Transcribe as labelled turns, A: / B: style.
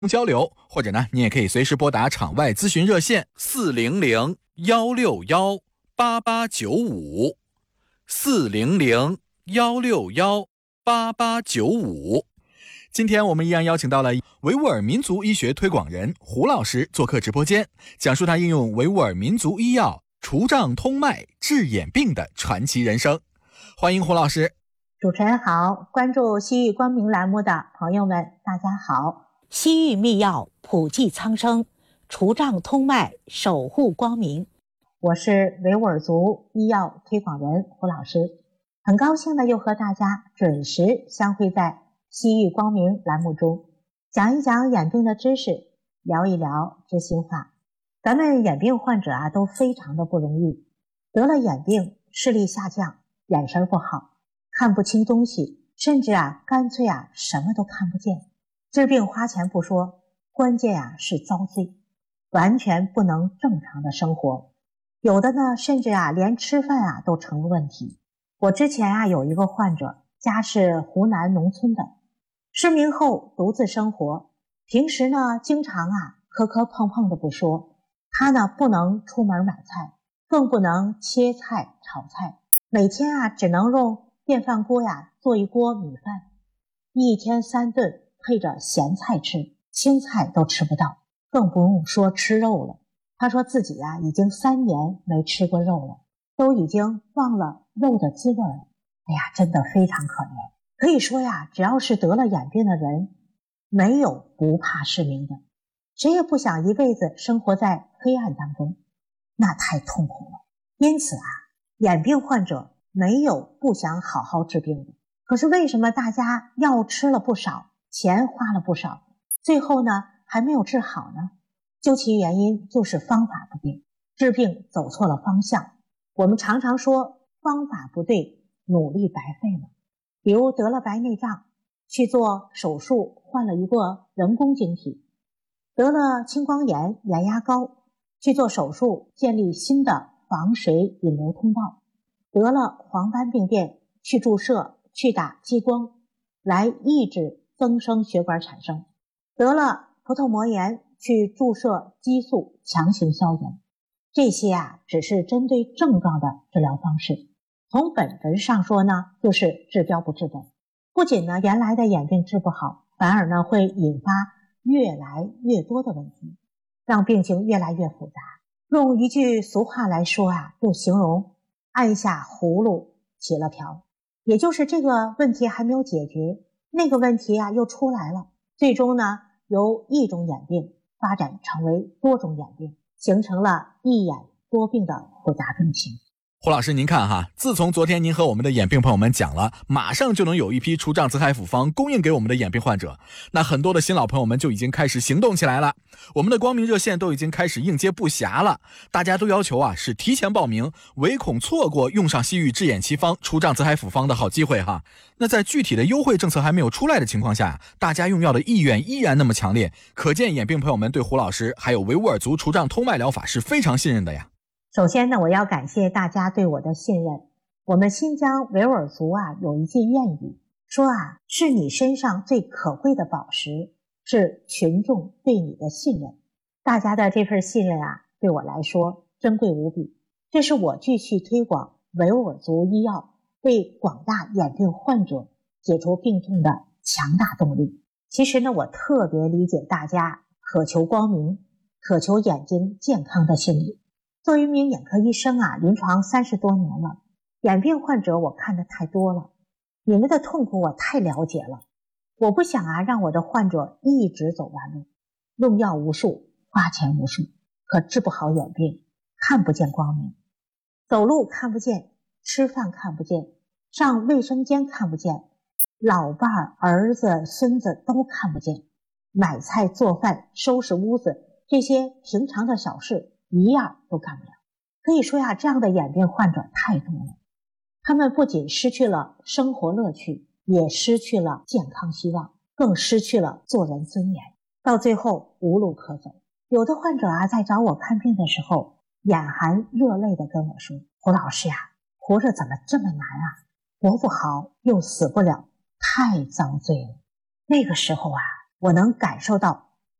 A: 交流，或者呢，你也可以随时拨打场外咨询热线400-161-8895，400-161-8895。今天我们依然邀请到了维吾尔民族医学推广人胡老师做客直播间，讲述他应用维吾尔民族医药除障通脉治眼病的传奇人生。欢迎胡老师。
B: 主持人好，关注西域光明栏目的朋友们大家好。
C: 西域秘药普济苍生，除障通脉守护光明。
B: 我是维吾尔族医药推广人胡老师，很高兴的又和大家准时相会在西域光明栏目中，讲一讲眼病的知识，聊一聊执行法。咱们眼病患者都非常的不容易，得了眼病视力下降，眼神不好，看不清东西，甚至干脆什么都看不见。治病花钱不说，关键是遭罪，完全不能正常的生活。有的呢，甚至连吃饭都成了问题。我之前有一个患者，家是湖南农村的，失明后独自生活，平时呢经常磕磕碰碰的不说，他呢不能出门买菜，更不能切菜炒菜，每天只能用电饭锅做一锅米饭，一天3顿配着咸菜吃，青菜都吃不到，更不用说吃肉了。他说自己已经3年没吃过肉了，都已经忘了肉的滋味了。哎呀，真的非常可怜。可以说只要是得了眼病的人，没有不怕失明的，谁也不想一辈子生活在黑暗当中，那太痛苦了。因此眼病患者没有不想好好治病的，可是为什么大家药吃了不少，钱花了不少，最后呢还没有治好呢？究其原因就是方法不对，治病走错了方向。我们常常说方法不对，努力白费了。比如得了白内障，去做手术换了一个人工晶体；得了青光眼，眼压高，去做手术建立新的防水引流通道；得了黄斑病变，去注射去打激光来抑制增生血管产生；得了葡萄膜炎，去注射激素强行消炎。这些只是针对症状的治疗方式，从本质上说呢，就是治标不治本。不仅呢原来的眼病治不好，反而呢会引发越来越多的问题，让病情越来越复杂。用一句俗话来说就形容按下葫芦起了瓢，也就是这个问题还没有解决，那个问题又出来了，最终呢由一种眼病发展成为多种眼病，形成了一眼多病的复杂病情。
A: 胡老师您看自从昨天您和我们的眼病朋友们讲了，马上就能有一批除障紫海复方供应给我们的眼病患者，那很多的新老朋友们就已经开始行动起来了。我们的光明热线都已经开始应接不暇了，大家都要求是提前报名，唯恐错过用上西域治眼奇方除障紫海复方的好机会那在具体的优惠政策还没有出来的情况下，大家用药的意愿依然那么强烈，可见眼病朋友们对胡老师还有维吾尔族除障通脉疗法是非常信任的呀。
B: 首先呢，我要感谢大家对我的信任。我们新疆维吾尔族有一句谚语，说是你身上最可贵的宝石，是群众对你的信任。大家的这份信任对我来说珍贵无比，这是我继续推广维吾尔族医药，为广大眼病患者解除病痛的强大动力。其实呢，我特别理解大家渴求光明，渴求眼睛健康的心理。作为一名眼科医生临床30多年了，眼病患者我看得太多了，你们的痛苦我太了解了。我不想让我的患者一直走弯路，用药无数，花钱无数，可治不好眼病，看不见光明。走路看不见，吃饭看不见，上卫生间看不见，老伴儿、儿子、孙子都看不见，买菜做饭收拾屋子，这些平常的小事一样都干不了。可以说这样的眼病患者太多了，他们不仅失去了生活乐趣，也失去了健康希望，更失去了做人尊严，到最后无路可走。有的患者在找我看病的时候，眼含热泪地跟我说，胡老师活着怎么这么难活不好又死不了，太遭罪了。那个时候我能感受到